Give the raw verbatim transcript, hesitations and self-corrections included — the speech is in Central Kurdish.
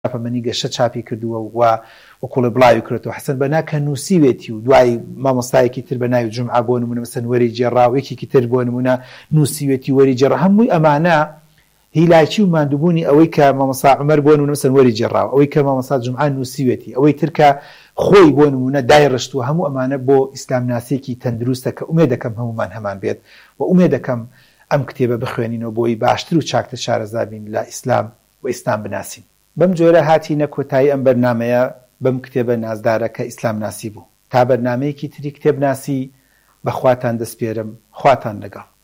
چاپەمەنی گەشە چاپی کردووە و وەکوڵە بڵاوی کردەوە حەسەن بەنا کە نووسیوێتی و دوای مامۆستایەکی تر بە ناوی جومعە بۆ نمونە مەسەن وەری جێڕاوێکی تر بۆ نمونە نووسیوێتی وەری جێڕا هەمووی ئەمانە هیلاکی و ماندووبوونی ئەوەی کە مامۆستا عومەر بۆ نمونە مەسەن وەری جێڕاوە ئەوەی کە مامۆستا جومعە نووسیوێتی ئەوەی تر کە خۆی بۆ نمونە دایڕشتووە هەموو ئەمانە بۆ ئیسلام ناسێکی تەندروستە کە ئومێد دەکەم هەمومان هەمان بێت و ئومێد دەکەم ئەم کتێبە بخوێنینەوە بۆی باشتر و چاکتر شارەزا بین لە ئیسلام و ئیسلام بناسین. بەم جۆرە هاتینە کۆتایی ئەم بەرنامەیە بەم کتێبە نازدارە کە ئیسلام ناسی بوو. تا بەرنامەیەکی تری کتێب ناسی بەخواتان دەسپێرم، خواتان لەگەڵ.